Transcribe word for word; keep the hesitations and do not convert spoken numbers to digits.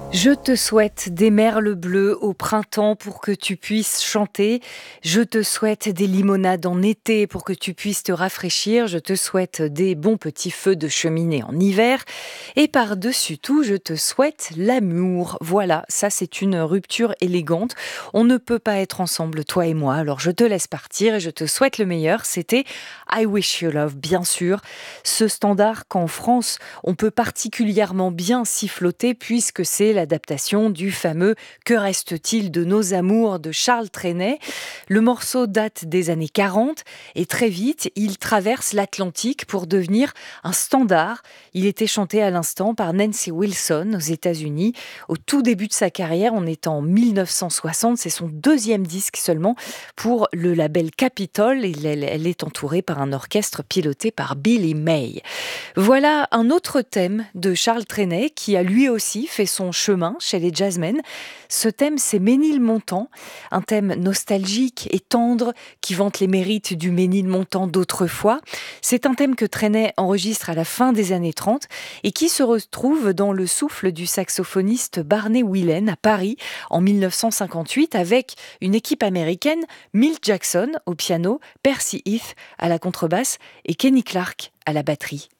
Je te souhaite des merles bleues au printemps pour que tu puisses chanter. Je te souhaite des limonades en été pour que tu puisses te rafraîchir. Je te souhaite des bons petits feux de cheminée en hiver. Et par-dessus tout, je te souhaite l'amour. Voilà, ça c'est une rupture élégante. On ne peut pas être ensemble, toi et moi. Alors je te laisse partir et je te souhaite le meilleur. C'était I Wish You Love, bien sûr. Ce standard qu'en France, on peut particulièrement bien siffloter puisque c'est l'adaptation du fameux Que reste-t-il de nos amours de Charles Trenet. Le morceau date des années quarante et très vite, il traverse l'Atlantique pour devenir un standard. Il était chanté à l'instant par Nancy Wilson aux États-Unis au tout début de sa carrière. On est en mille neuf cent soixante, c'est son deuxième disque seulement pour le label Capitol. Elle, elle, elle est entourée par un orchestre piloté par Billy May. Voilà un autre thème de Charles Trenet qui a lui aussi fait son chemin chez les jazzmen. Ce thème, c'est Ménilmontant, un thème nostalgique et tendre qui vante les mérites du Ménilmontant d'autrefois. C'est un thème que Trenet enregistre à la fin des années trente et qui se retrouve dans le souffle du saxophoniste Barney Whelan à Paris en mille neuf cent cinquante-huit avec une équipe américaine, Milt Jackson au piano, Percy Heath à la contrebasse et Kenny Clarke à la batterie.